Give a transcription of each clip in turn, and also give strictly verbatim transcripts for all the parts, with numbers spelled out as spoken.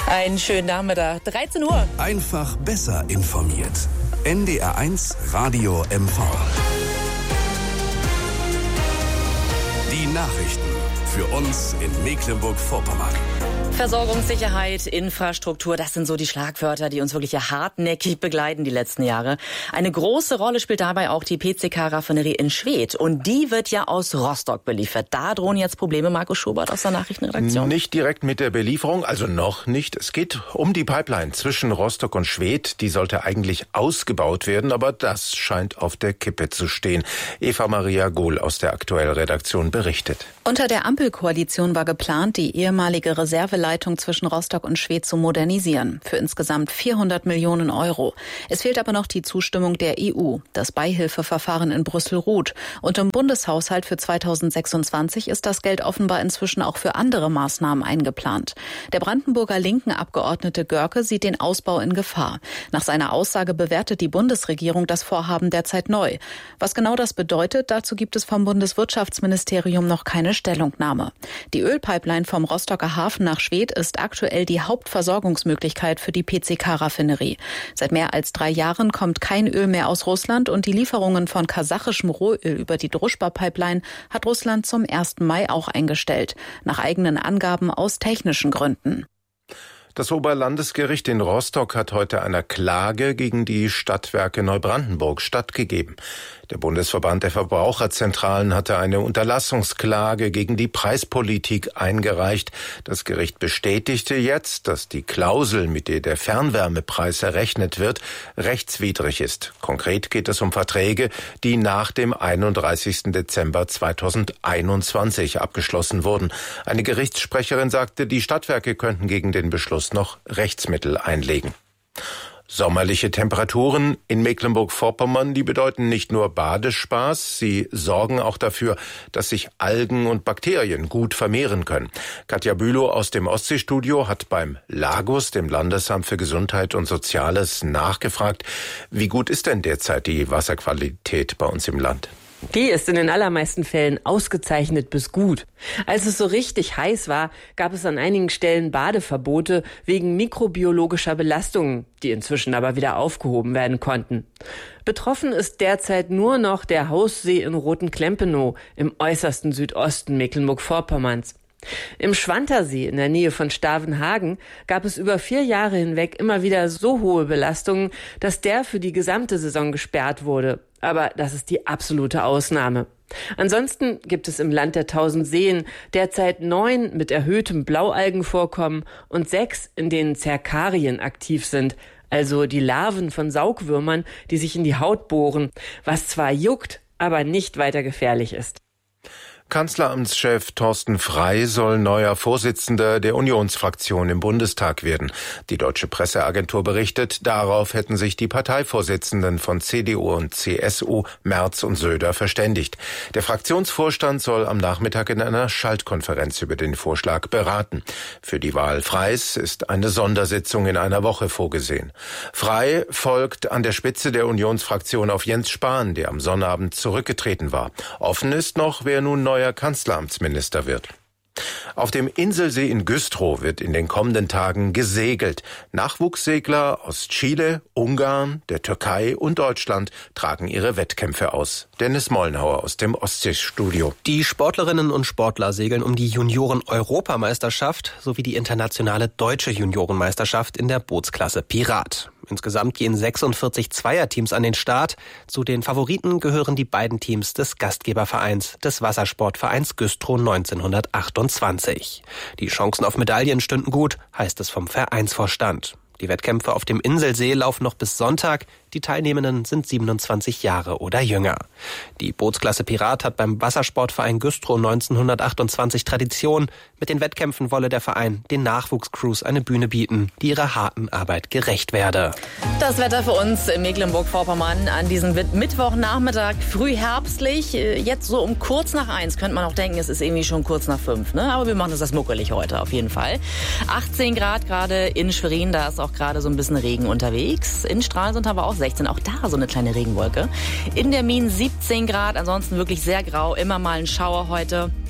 Einen schönen Nachmittag, dreizehn Uhr. Einfach besser informiert. N D R eins Radio M V. Die Nachrichten für uns in Mecklenburg-Vorpommern. Versorgungssicherheit, Infrastruktur, das sind so die Schlagwörter, die uns wirklich hartnäckig begleiten die letzten Jahre. Eine große Rolle spielt dabei auch die P C K-Raffinerie in Schwedt. Und die wird ja aus Rostock beliefert. Da drohen jetzt Probleme, Markus Schubert aus der Nachrichtenredaktion. Nicht direkt mit der Belieferung, also noch nicht. Es geht um die Pipeline zwischen Rostock und Schwedt. Die sollte eigentlich ausgebaut werden, aber das scheint auf der Kippe zu stehen. Eva Maria Gohl aus der Aktuell-Redaktion berichtet. Unter der Ampelkoalition war geplant, die ehemalige Reserveleitung zwischen Rostock und Schwedt zu modernisieren. Für insgesamt vierhundert Millionen Euro. Es fehlt aber noch die Zustimmung der E U. Das Beihilfeverfahren in Brüssel ruht. Und im Bundeshaushalt für zweitausendsechsundzwanzig ist das Geld offenbar inzwischen auch für andere Maßnahmen eingeplant. Der Brandenburger linken Abgeordnete Görke sieht den Ausbau in Gefahr. Nach seiner Aussage bewertet die Bundesregierung das Vorhaben derzeit neu. Was genau das bedeutet, dazu gibt es vom Bundeswirtschaftsministerium noch keine Stellungnahme. Die Ölpipeline vom Rostocker Hafen nach Schwedt ist aktuell die Hauptversorgungsmöglichkeit für die P C K-Raffinerie. Seit mehr als drei Jahren kommt kein Öl mehr aus Russland und die Lieferungen von kasachischem Rohöl über die Druschba-Pipeline hat Russland zum ersten Mai auch eingestellt. Nach eigenen Angaben aus technischen Gründen. Das Oberlandesgericht in Rostock hat heute einer Klage gegen die Stadtwerke Neubrandenburg stattgegeben. Der Bundesverband der Verbraucherzentralen hatte eine Unterlassungsklage gegen die Preispolitik eingereicht. Das Gericht bestätigte jetzt, dass die Klausel, mit der der Fernwärmepreis errechnet wird, rechtswidrig ist. Konkret geht es um Verträge, die nach dem einunddreißigsten Dezember zweitausendeinundzwanzig abgeschlossen wurden. Eine Gerichtssprecherin sagte, die Stadtwerke könnten gegen den Beschluss noch Rechtsmittel einlegen. Sommerliche Temperaturen in Mecklenburg-Vorpommern, die bedeuten nicht nur Badespaß, sie sorgen auch dafür, dass sich Algen und Bakterien gut vermehren können. Katja Bülow aus dem Ostseestudio hat beim LAGUS, dem Landesamt für Gesundheit und Soziales, nachgefragt, wie gut ist denn derzeit die Wasserqualität bei uns im Land? Die ist in den allermeisten Fällen ausgezeichnet bis gut. Als es so richtig heiß war, gab es an einigen Stellen Badeverbote wegen mikrobiologischer Belastungen, die inzwischen aber wieder aufgehoben werden konnten. Betroffen ist derzeit nur noch der Haussee in Rotenklempenow im äußersten Südosten Mecklenburg-Vorpommerns. Im Schwantersee in der Nähe von Stavenhagen gab es über vier Jahre hinweg immer wieder so hohe Belastungen, dass der für die gesamte Saison gesperrt wurde. Aber das ist die absolute Ausnahme. Ansonsten gibt es im Land der tausend Seen derzeit neun mit erhöhtem Blaualgenvorkommen und sechs, in denen Zerkarien aktiv sind, also die Larven von Saugwürmern, die sich in die Haut bohren, was zwar juckt, aber nicht weiter gefährlich ist. Kanzleramtschef Thorsten Frey soll neuer Vorsitzender der Unionsfraktion im Bundestag werden. Die Deutsche Presseagentur berichtet, darauf hätten sich die Parteivorsitzenden von C D U und C S U, Merz und Söder, verständigt. Der Fraktionsvorstand soll am Nachmittag in einer Schaltkonferenz über den Vorschlag beraten. Für die Wahl Freys ist eine Sondersitzung in einer Woche vorgesehen. Frey folgt an der Spitze der Unionsfraktion auf Jens Spahn, der am Sonnabend zurückgetreten war. Offen ist noch, wer nun neu Kanzleramtsminister wird. Auf dem Inselsee in Güstrow wird in den kommenden Tagen gesegelt. Nachwuchssegler aus Chile, Ungarn, der Türkei und Deutschland tragen ihre Wettkämpfe aus. Dennis Mollenhauer aus dem Ostseestudio. Die Sportlerinnen und Sportler segeln um die Junioren-Europameisterschaft sowie die internationale deutsche Juniorenmeisterschaft in der Bootsklasse Pirat. Insgesamt gehen sechsundvierzig Zweierteams an den Start. Zu den Favoriten gehören die beiden Teams des Gastgebervereins, des Wassersportvereins Güstrow neunzehnhundertachtundzwanzig. Die Chancen auf Medaillen stünden gut, heißt es vom Vereinsvorstand. Die Wettkämpfe auf dem Inselsee laufen noch bis Sonntag. Die Teilnehmenden sind siebenundzwanzig Jahre oder jünger. Die Bootsklasse Pirat hat beim Wassersportverein Güstrow neunzehnhundertachtundzwanzig Tradition. Mit den Wettkämpfen wolle der Verein den Nachwuchscrews eine Bühne bieten, die ihrer harten Arbeit gerecht werde. Das Wetter für uns in Mecklenburg-Vorpommern an diesem Mittwochnachmittag, früh herbstlich. Jetzt so um kurz nach eins könnte man auch denken, es ist irgendwie schon kurz nach fünf. Ne? Aber wir machen uns das muckelig heute auf jeden Fall. achtzehn Grad gerade in Schwerin, da ist auch gerade so ein bisschen Regen unterwegs. In Stralsund haben wir auch sechzehn, auch da so eine kleine Regenwolke. In der Min siebzehn Grad, ansonsten wirklich sehr grau, immer mal ein Schauer heute.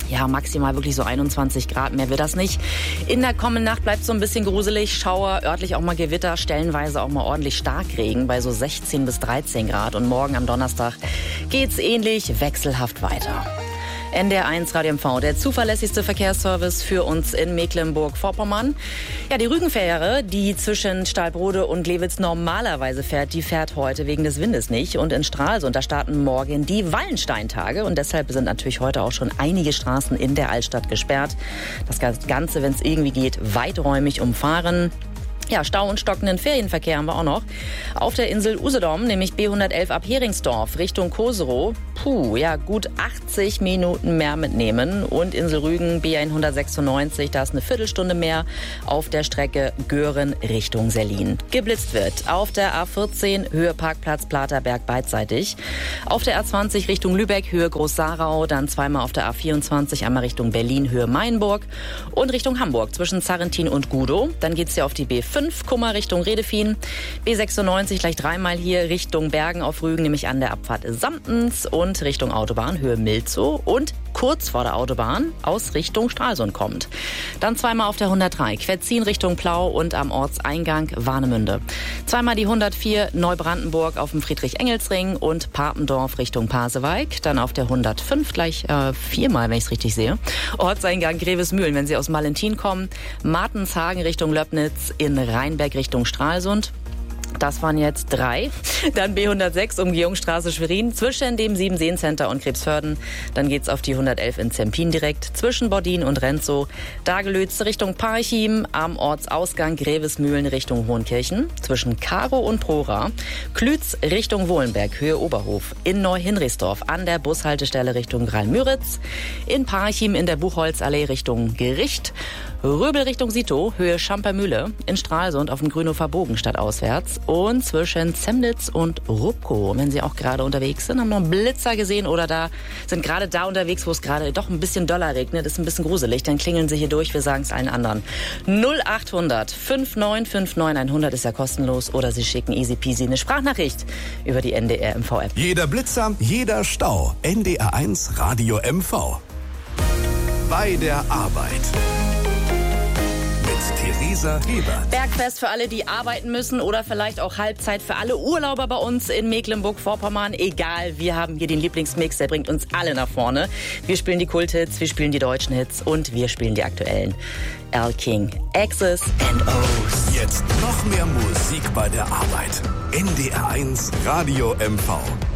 ja, maximal wirklich so einundzwanzig Grad, mehr wird das nicht. In der kommenden Nacht bleibt es so ein bisschen gruselig, Schauer, örtlich auch mal Gewitter, stellenweise auch mal ordentlich Starkregen bei so sechzehn bis dreizehn Grad. Und morgen am Donnerstag geht's ähnlich wechselhaft weiter. N D R eins Radio M V, der zuverlässigste Verkehrsservice für uns in Mecklenburg-Vorpommern. Ja, die Rügenfähre, die zwischen Stahlbrode und Glewitz normalerweise fährt, die fährt heute wegen des Windes nicht. Und in Stralsund, da starten morgen die Wallensteintage. Und deshalb sind natürlich heute auch schon einige Straßen in der Altstadt gesperrt. Das Ganze, wenn es irgendwie geht, weiträumig umfahren. Ja, Stau und stockenden Ferienverkehr haben wir auch noch. Auf der Insel Usedom, nämlich B hundertelf ab Heringsdorf Richtung Koserow. Puh, ja, gut achtzig Minuten mehr mitnehmen. Und Insel Rügen B hundertsechsundneunzig, da ist eine Viertelstunde mehr auf der Strecke Göhren Richtung Sellin. Geblitzt wird auf der A vierzehn Höhe Parkplatz Platerberg beidseitig. Auf der A zwanzig Richtung Lübeck Höhe Groß-Sarau, dann zweimal auf der A vierundzwanzig, einmal Richtung Berlin Höhe Mainburg und Richtung Hamburg zwischen Zarrentin und Gudow. Dann geht's ja auf die B fünf, Kummer Richtung Redefien. B sechsundneunzig gleich dreimal hier Richtung Bergen auf Rügen, nämlich an der Abfahrt Samtens und Richtung Autobahn Höhe Milzow und kurz vor der Autobahn aus Richtung Stralsund kommt. Dann zweimal auf der hundertdrei Quetzin Richtung Plau und am Ortseingang Warnemünde. Zweimal die hundertvier Neubrandenburg auf dem Friedrich-Engels-Ring und Papendorf Richtung Pasewalk. Dann auf der hundertfünf gleich äh, viermal, wenn ich es richtig sehe. Ortseingang Grevesmühlen, wenn Sie aus Malentin kommen. Martenshagen Richtung Löbnitz, in Rheinberg Richtung Stralsund. Das waren jetzt drei. Dann B hundertsechs Umgehungsstraße Schwerin zwischen dem Siebenseen-Center und Krebsförden. Dann geht's auf die hundertelf in Zempin direkt zwischen Bordin und Renzow. Dagelötz Richtung Parchim, am Ortsausgang Grevesmühlen Richtung Hohenkirchen. Zwischen Karow und Prora. Klütz Richtung Wohlenberg, Höhe Oberhof. In Neu-Hinrichsdorf an der Bushaltestelle Richtung Greil-Müritz. In Parchim in der Buchholzallee Richtung Gericht. Röbel Richtung Sito, Höhe Schampermühle. In Stralsund auf dem Grünhofer Bogen stadtauswärts. Und zwischen Zemnitz und Rupkow. Wenn Sie auch gerade unterwegs sind, haben noch einen Blitzer gesehen oder da sind gerade da unterwegs, wo es gerade doch ein bisschen doller regnet, ist ein bisschen gruselig, dann klingeln Sie hier durch, wir sagen es allen anderen. null acht hundert fünf neun fünf neun hundert ist ja kostenlos oder Sie schicken easy peasy eine Sprachnachricht über die N D R M V App. Jeder Blitzer, jeder Stau. N D R eins Radio M V. Bei der Arbeit. Theresa Hebert. Bergfest für alle, die arbeiten müssen oder vielleicht auch Halbzeit für alle Urlauber bei uns in Mecklenburg-Vorpommern. Egal, wir haben hier den Lieblingsmix, der bringt uns alle nach vorne. Wir spielen die Kulthits, wir spielen die deutschen Hits und wir spielen die aktuellen. Al King, X's and O's. Jetzt noch mehr Musik bei der Arbeit. N D R eins Radio M V.